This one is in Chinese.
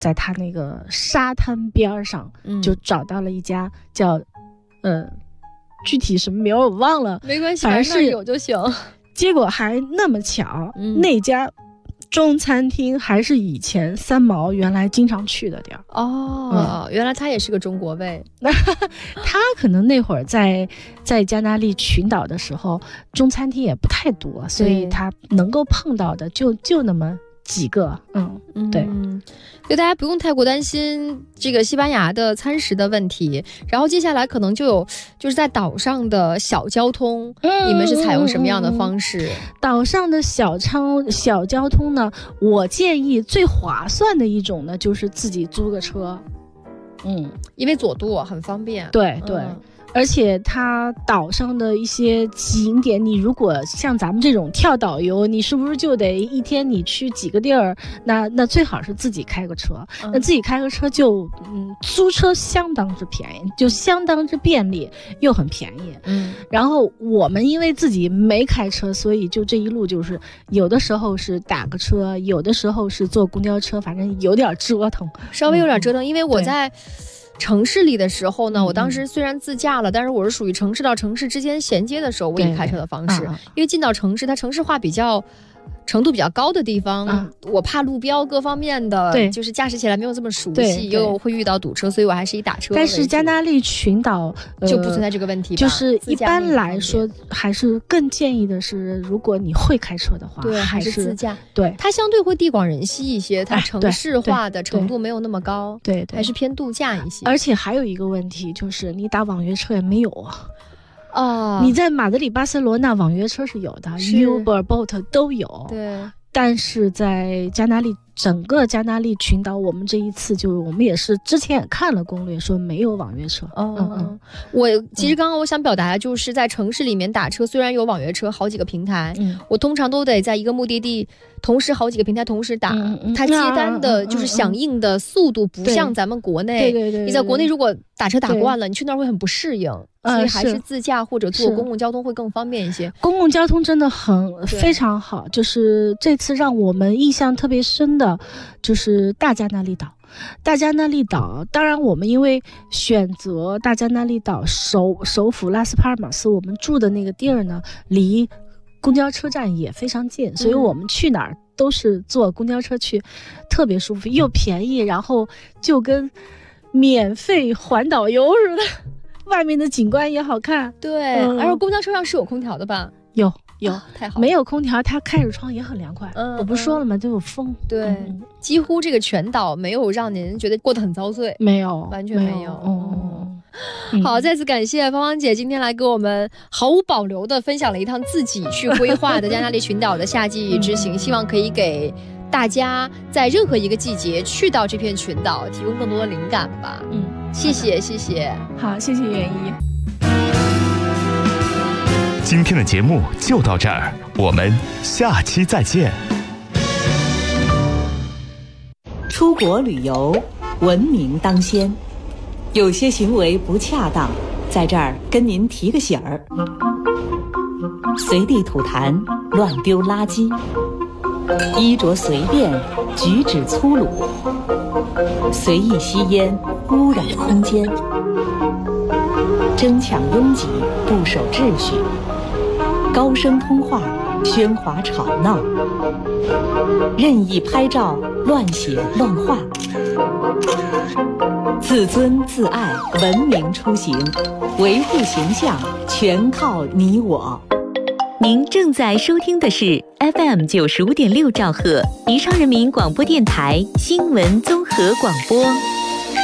在他那个沙滩边上，就找到了一家叫具体什么名我忘了， 没关系， 反正是有就行。 结果还那么巧，那家中餐厅还是以前三毛原来经常去的地儿。 原来他也是个中国胃。 他可能那会儿在加那利群岛的时候，中餐厅也不太多，所以他能够碰到的就那么几个。对。 所以大家不用太过担心这个西班牙的餐食的问题。然后接下来可能就是在岛上的小交通，你们是采用什么样的方式？ 岛上的小交通呢，我建议最划算的一种呢，就是自己租个车。 因为佐渡很方便。 对。而且它岛上的一些景点，你如果像咱们这种跳导游，你是不是就得一天你去几个地儿？那最好是自己开个车。那自己开个车就租车相当之便宜，就相当之便利又很便宜。然后我们因为自己没开车，所以就这一路就是有的时候是打个车，有的时候是坐公交车，反正有点折腾， 稍微有点折腾。因为我在城市里的时候呢，我当时虽然自驾了，但是我是属于城市到城市之间衔接的时候我以开车的方式。因为进到城市，它城市化程度比较高的地方，我怕路标各方面的，就是驾驶起来没有这么熟悉，又会遇到堵车，所以我还是以打车为主。 但是加那利群岛就不存在这个问题吧， 就是一般来说还是更建议的是，如果你会开车的话， 还是自驾。 对， 它相对会地广人稀一些，它城市化的程度没有那么高， 对， 还是偏度假一些。 而且还有一个问题就是你打网约车也没有你在马德里、巴塞罗那网约车是有的，Uber、Bolt 都有。 对， 但是在加那利，整个加那利群岛，我们这一次我们也是之前也看了攻略，说没有网约车。 我其实刚刚我想表达的就是在城市里面打车，虽然有网约车好几个平台，我通常都得在一个目的地同时好几个平台同时打，它接单的就是响应的速度不像咱们国内。 对， 你在国内如果打车打惯了，你去那儿会很不适应。所以还是自驾或者坐公共交通会更方便一些。 公共交通真的非常好，就是这次让我们印象特别深的就是大加那利岛。大加那利岛，当然我们因为选择大加那利岛首府拉斯帕尔马斯，我们住的那个地儿呢离公交车站也非常近，所以我们去哪儿都是坐公交车去，特别舒服又便宜，然后就跟免费环岛游似的，外面的景观也好看。 对，而且公交车上是有空调的吧？ 有太好了。 没有空调，它开着窗也很凉快。我不说了吗？都有风。 对，几乎这个全岛没有让您觉得过得很遭罪。 没有， 完全没有。好，再次感谢芳芳姐今天来给我们毫无保留的分享了一趟自己去规划的加那利群岛的夏季之行，希望可以给大家在任何一个季节去到这片群岛提供更多的灵感吧。谢谢。 好，谢谢袁一。 今天的节目就到这儿，我们下期再见。 出国旅游，文明当先，有些行为不恰当，在这儿跟您提个醒儿：随地吐痰、乱丢垃圾，衣着随便，举止粗鲁，随意吸烟，污染空间，争抢拥挤，不守秩序，高声通话，喧哗吵闹，任意拍照，乱写乱画，自尊自爱，文明出行，维护形象，全靠你我。 您正在收听的是 FM95.6兆赫，宜昌人民广播电台新闻综合广播。